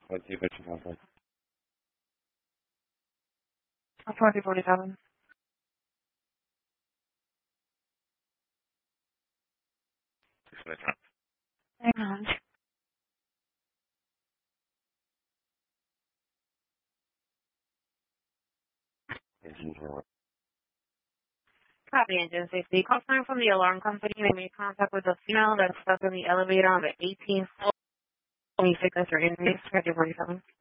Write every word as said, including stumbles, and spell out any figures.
Let's see if it's possible. twenty forty-seven. Six minutes out. Hang on. Engine zero. Copy engine safety. Call sign from the alarm company. They made contact with a female that's stuck in the elevator on the eighteenth floor. Any sickness or injuries? twenty forty-seven.